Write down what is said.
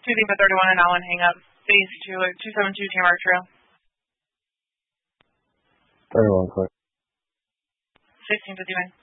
2 Lima 31 and Allen, hang up. Base 272 Tamarack Trail. 31, clear. 16 51.